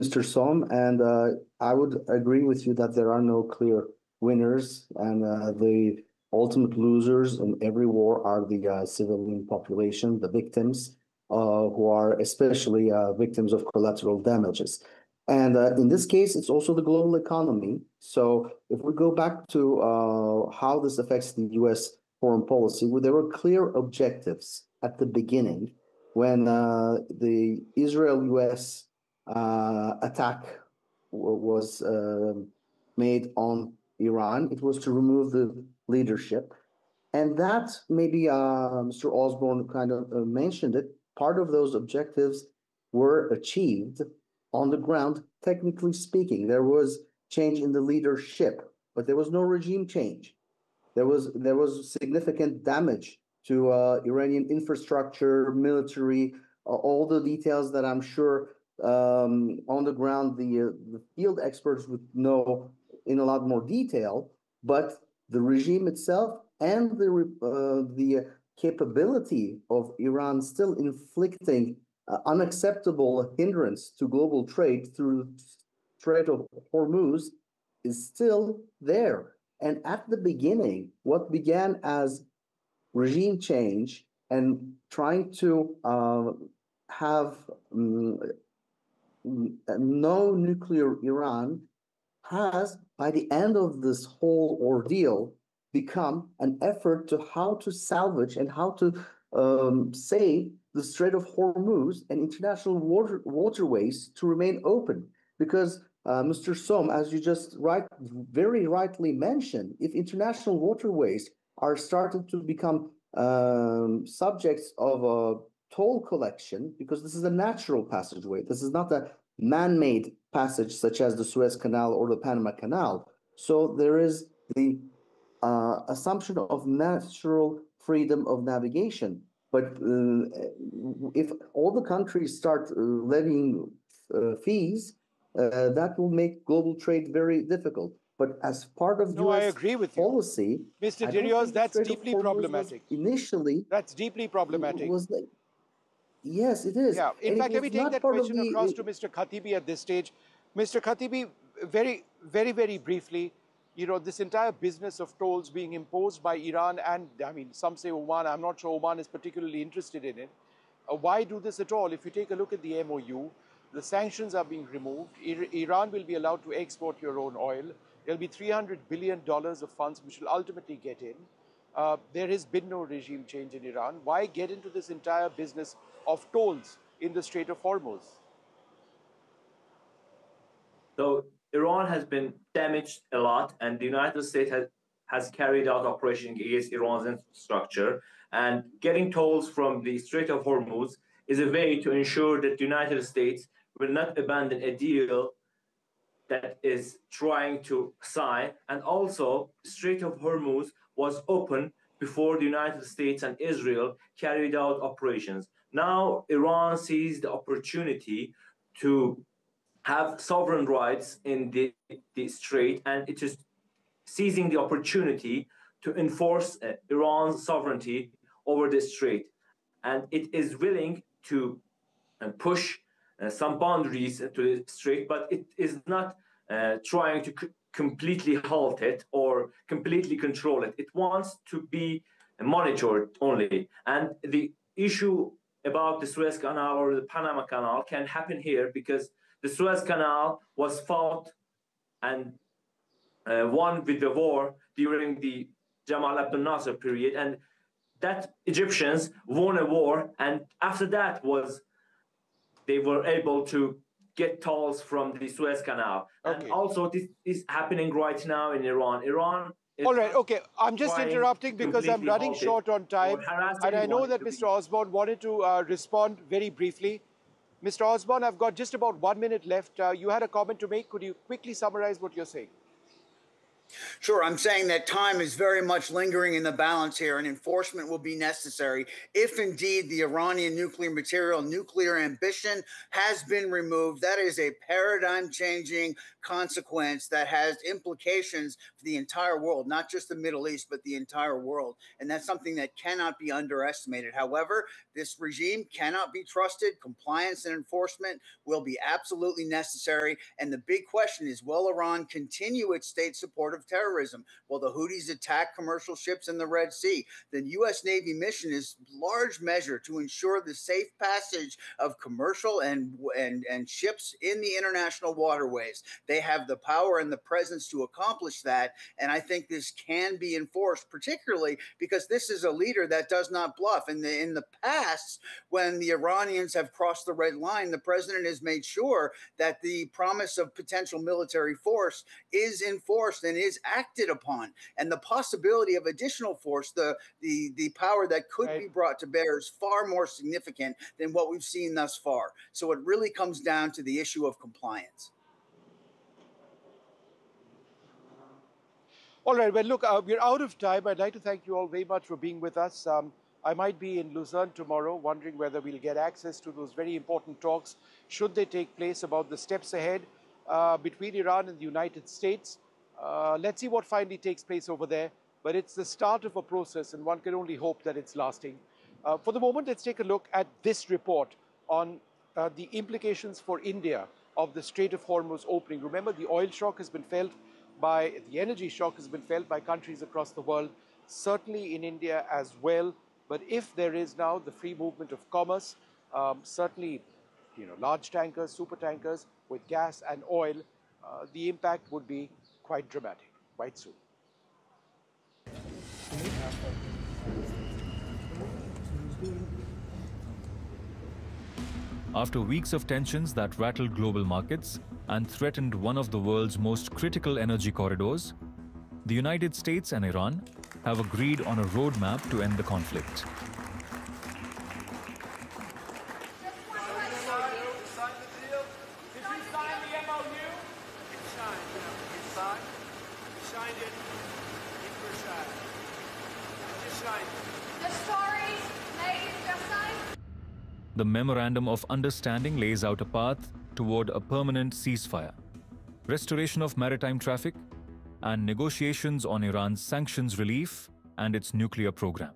Mr. Som, and I would agree with you that there are no clear winners, and the ultimate losers in every war are the civilian population, the victims, who are especially victims of collateral damages. And in this case, it's also the global economy. So if we go back to how this affects the U.S. foreign policy, well, there were clear objectives at the beginning when the Israel-U.S. Attack was made on Iran. It was to remove the leadership. And that maybe Mr. Osborne kind of mentioned it. Part of those objectives were achieved on the ground, technically speaking. There was change in the leadership, but there was no regime change. There was significant damage to Iranian infrastructure, military, all the details that I'm sure on the ground the field experts would know in a lot more detail. But the regime itself and the capability of Iran still inflicting unacceptable hindrance to global trade through Strait of Hormuz is still there. And at the beginning, what began as regime change and trying to have no nuclear Iran has, by the end of this whole ordeal, become an effort to how to salvage and how to save the Strait of Hormuz and international waterways to remain open. Because Mr. Som, as you just very rightly mentioned, if international waterways are starting to become subjects of a toll collection, because this is a natural passageway, this is not a man-made passage such as the Suez Canal or the Panama Canal. So there is the assumption of natural freedom of navigation. But if all the countries start levying fees, that will make global trade very difficult. But as part of I US agree with policy, you. Mr. Dirios, that's deeply problematic. Initially, that's deeply problematic. Yes, it is. Yeah. In fact, let me take that question across to Mr. Khatibi at this stage. Mr. Khatibi, very briefly, you know, this entire business of tolls being imposed by Iran and, I mean, some say Oman, I'm not sure Oman is particularly interested in it. Why do this at all? If you take a look at the MOU, the sanctions are being removed. Iran will be allowed to export your own oil. There'll be $300 billion of funds which will ultimately get in. There has been no regime change in Iran. Why get into this entire business of tolls in the Strait of Hormuz? So Iran has been damaged a lot, and the United States has carried out operations against Iran's infrastructure. And getting tolls from the Strait of Hormuz is a way to ensure that the United States will not abandon a deal that is trying to sign. And also, Strait of Hormuz was open before the United States and Israel carried out operations. Now, Iran sees the opportunity to have sovereign rights in the strait, and it is seizing the opportunity to enforce Iran's sovereignty over the strait. And it is willing to push some boundaries to the strait, but it is not trying to completely halt it or completely control it. It wants to be monitored only. And the issue about the Suez Canal or the Panama Canal can happen here because the Suez Canal was fought and won with the war during the Jamal Abdel Nasser period, and that Egyptians won a war, and after that they were able to get tolls from the Suez Canal. Okay. And also this is happening right now in Iran. All right, okay. I'm just interrupting because I'm running short on time. And I know that Mr. Osborne wanted to respond very briefly. Mr. Osborne, I've got just about 1 minute left. You had a comment to make. Could you quickly summarize what you're saying? Sure, I'm saying that time is very much lingering in the balance here, and enforcement will be necessary if indeed the Iranian nuclear material, nuclear ambition has been removed. That is a paradigm changing consequence that has implications for the entire world, not just the Middle East, but the entire world. And that's something that cannot be underestimated. However, this regime cannot be trusted. Compliance and enforcement will be absolutely necessary. And the big question is, will Iran continue its state support of terrorism? Will the Houthis attack commercial ships in the Red Sea? The U.S. Navy mission is large measure to ensure the safe passage of commercial and ships in the international waterways. They have the power and the presence to accomplish that. And I think this can be enforced, particularly because this is a leader that does not bluff. In the past, when the Iranians have crossed the red line, the president has made sure that the promise of potential military force is enforced and is acted upon. And the possibility of additional force, the power that could be brought to bear, is far more significant than what we've seen thus far. So it really comes down to the issue of compliance. All right, well, look, we're out of time. I'd like to thank you all very much for being with us. I might be in Lucerne tomorrow, wondering whether we'll get access to those very important talks, should they take place, about the steps ahead between Iran and the United States. Let's see what finally takes place over there. But it's the start of a process, and one can only hope that it's lasting. For the moment, let's take a look at this report on the implications for India of the Strait of Hormuz opening. Remember, the oil shock has been felt the energy shock has been felt by countries across the world, certainly in India as well. But if there is now the free movement of commerce, certainly, large tankers, super tankers with gas and oil, the impact would be quite dramatic, quite soon. After weeks of tensions that rattled global markets and threatened one of the world's most critical energy corridors, the United States and Iran have agreed on a roadmap to end the conflict. The Memorandum of Understanding lays out a path toward a permanent ceasefire, restoration of maritime traffic, and negotiations on Iran's sanctions relief and its nuclear program.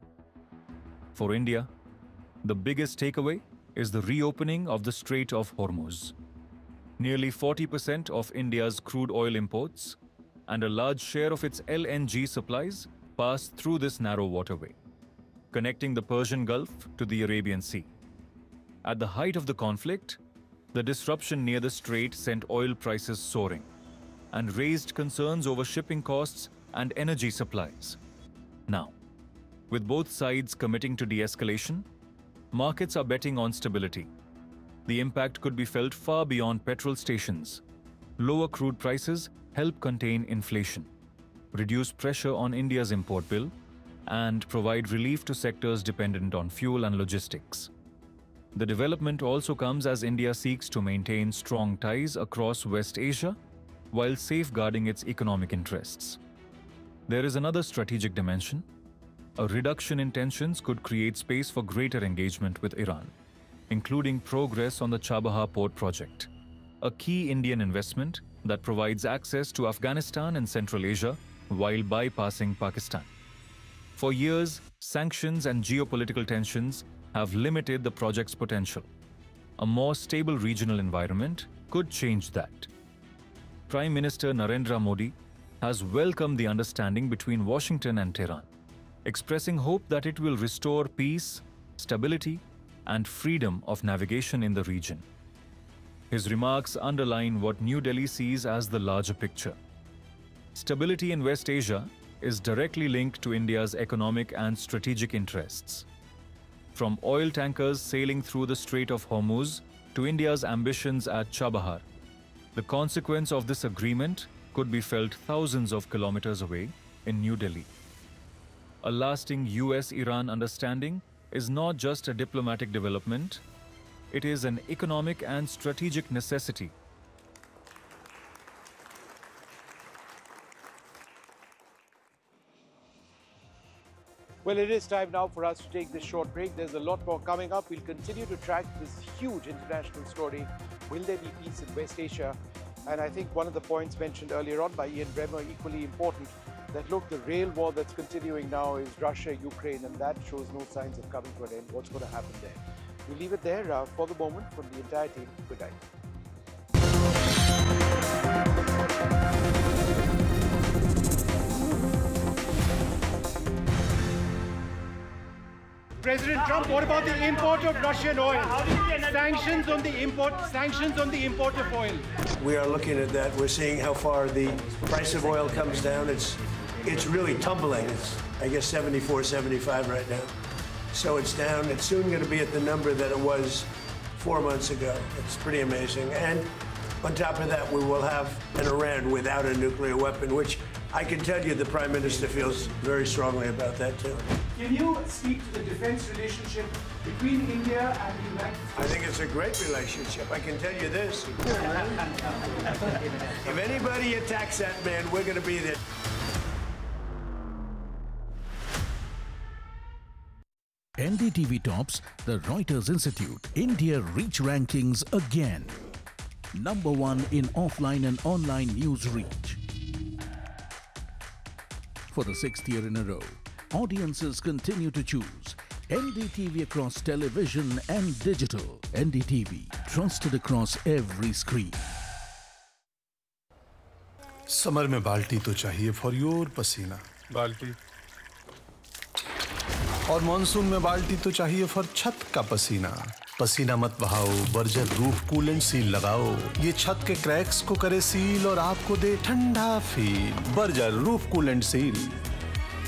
For India, the biggest takeaway is the reopening of the Strait of Hormuz. Nearly 40% of India's crude oil imports and a large share of its LNG supplies pass through this narrow waterway, connecting the Persian Gulf to the Arabian Sea. At the height of the conflict, the disruption near the strait sent oil prices soaring and raised concerns over shipping costs and energy supplies. Now, with both sides committing to de-escalation, markets are betting on stability. The impact could be felt far beyond petrol stations. Lower crude prices help contain inflation, reduce pressure on India's import bill, and provide relief to sectors dependent on fuel and logistics. The development also comes as India seeks to maintain strong ties across West Asia while safeguarding its economic interests. There is another strategic dimension. A reduction in tensions could create space for greater engagement with Iran, including progress on the Chabahar port project, a key Indian investment that provides access to Afghanistan and Central Asia while bypassing Pakistan. For years, sanctions and geopolitical tensions have limited the project's potential. A more stable regional environment could change that. Prime Minister Narendra Modi has welcomed the understanding between Washington and Tehran, expressing hope that it will restore peace, stability, and freedom of navigation in the region. His remarks underline what New Delhi sees as the larger picture. Stability in West Asia is directly linked to India's economic and strategic interests. From oil tankers sailing through the Strait of Hormuz to India's ambitions at Chabahar, the consequence of this agreement could be felt thousands of kilometers away in New Delhi. A lasting US-Iran understanding is not just a diplomatic development, it is an economic and strategic necessity. Well, it is time now for us to take this short break. There's a lot more coming up. We'll continue to track this huge international story. Will there be peace in West Asia? And I think one of the points mentioned earlier on by Ian Bremmer, equally important, that look, the real war that's continuing now is Russia, Ukraine, and that shows no signs of coming to an end. What's going to happen there? We'll leave it there for the moment. From the entire team, good night. President Trump, what about the import of Russian oil? Sanctions on the import of oil. We are looking at that. We're seeing how far the price of oil comes down. It's really tumbling. It's, I guess, 74, 75 right now. So it's down. It's soon going to be at the number that it was 4 months ago. It's pretty amazing. And on top of that, we will have an Iran without a nuclear weapon, which I can tell you the Prime Minister feels very strongly about that, too. Can you speak to the defense relationship between India and the United States? I think it's a great relationship. I can tell you this. If anybody attacks that man, we're going to be there. NDTV tops the Reuters Institute India Reach Rankings again. #1 in offline and online news reach. For the 6th year in a row, audiences continue to choose NDTV across television and digital. NDTV, trusted across every screen. Summer में बाल्टी तो चाहिए for your पसीना बाल्टी, और monsoon में बाल्टी तो चाहिए फॉर छत का पसीना। पसीना मत बहाओ, बर्जर रूफ कूलेंट सील लगाओ। ये छत के क्रैक्स को करे सील और आपको दे ठंडा feel. Berger roof coolant seal.